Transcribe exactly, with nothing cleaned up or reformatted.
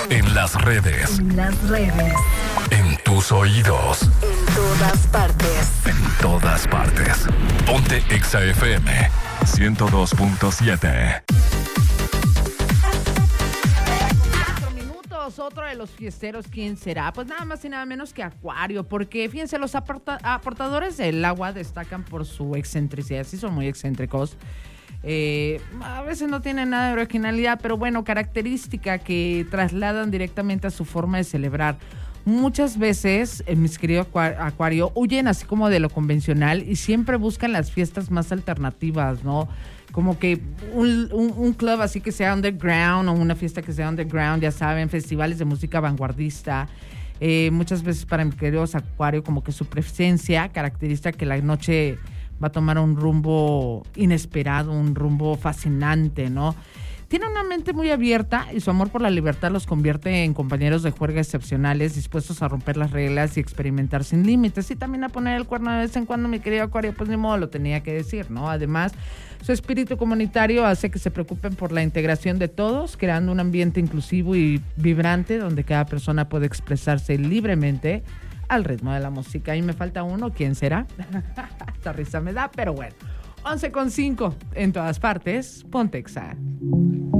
En las redes. En las redes. En tus oídos. En todas partes. En todas partes. Ponte Exa F M ciento dos punto siete. Otro de los fiesteros, ¿quién será? Pues nada más y nada menos que Acuario, porque fíjense, los aporta- aportadores del agua destacan por su excentricidad, sí son muy excéntricos, eh, a veces no tienen nada de originalidad, pero bueno, característica que trasladan directamente a su forma de celebrar. Muchas veces, eh, mis queridos Acuario, huyen así como de lo convencional y siempre buscan las fiestas más alternativas, ¿no? Como que un, un, un club así que sea underground o una fiesta que sea underground, ya saben, festivales de música vanguardista. Eh, muchas veces para mis queridos Acuario, como que su presencia caracteriza que la noche va a tomar un rumbo inesperado, un rumbo fascinante, ¿no? Tiene una mente muy abierta y su amor por la libertad los convierte en compañeros de juerga excepcionales, dispuestos a romper las reglas y experimentar sin límites. Y también a poner el cuerno de vez en cuando, mi querido Acuario, pues ni modo, lo tenía que decir, ¿no? Además, su espíritu comunitario hace que se preocupen por la integración de todos, creando un ambiente inclusivo y vibrante donde cada persona puede expresarse libremente al ritmo de la música. Y me falta uno, ¿quién será? Esta risa me da, pero bueno. once con cinco en todas partes, ponte Exa.